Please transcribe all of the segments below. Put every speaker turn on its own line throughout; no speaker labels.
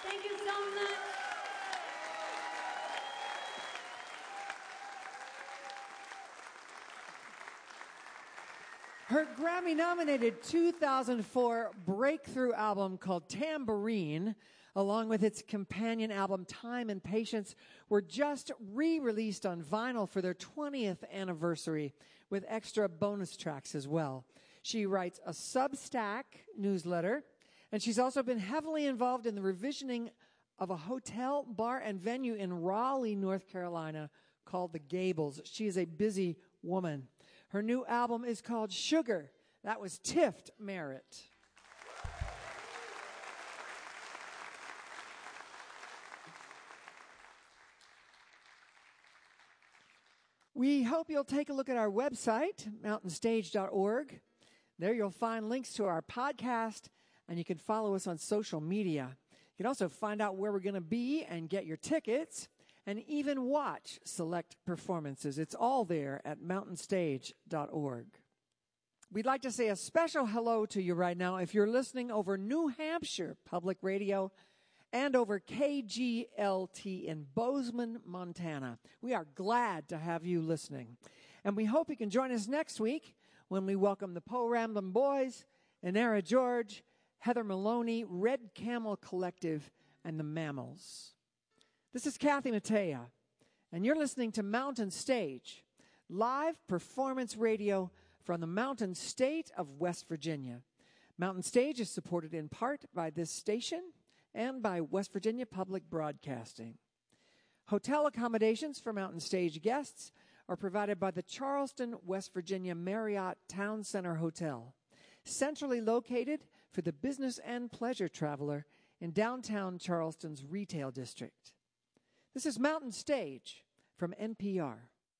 Thank you so much.
Her Grammy-nominated 2004 breakthrough album called Tambourine, along with its companion album Time and Patience, were just re-released on vinyl for their 20th anniversary with extra bonus tracks as well. She writes a Substack newsletter, and she's also been heavily involved in the revisioning of a hotel, bar, and venue in Raleigh, North Carolina called The Gables. She is a busy woman. Her new album is called Sugar. That was Tift Merritt. We hope you'll take a look at our website, mountainstage.org. There you'll find links to our podcast, and you can follow us on social media. You can also find out where we're going to be and get your tickets, and even watch select performances. It's all there at mountainstage.org. We'd like to say a special hello to you right now if you're listening over New Hampshire Public Radio and over KGLT in Bozeman, Montana. We are glad to have you listening. And we hope you can join us next week when we welcome the Poe Ramblin' Boys, Inara George, Heather Maloney, Red Camel Collective, and the Mammals. This is Kathy Mattea, and you're listening to Mountain Stage, live performance radio from the Mountain State of West Virginia. Mountain Stage is supported in part by this station and by West Virginia Public Broadcasting. Hotel accommodations for Mountain Stage guests are provided by the Charleston, West Virginia Marriott Town Center Hotel, centrally located for the business and pleasure traveler in downtown Charleston's retail district. This is Mountain Stage from NPR.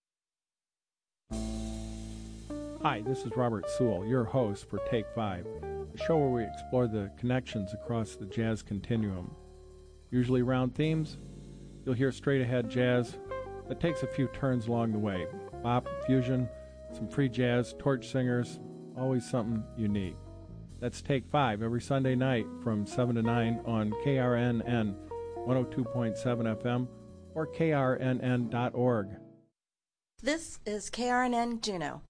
Hi, this is Robert Sewell, your host for Take 5, a show where we explore the connections across the jazz continuum. Usually around themes, you'll hear straight-ahead jazz that takes a few turns along the way. Bop, fusion, some free jazz, torch singers, always something unique. That's Take 5 every Sunday night from 7 to 9 on KRNN 102.7 FM or krnn.org.
This is KRNN Juneau.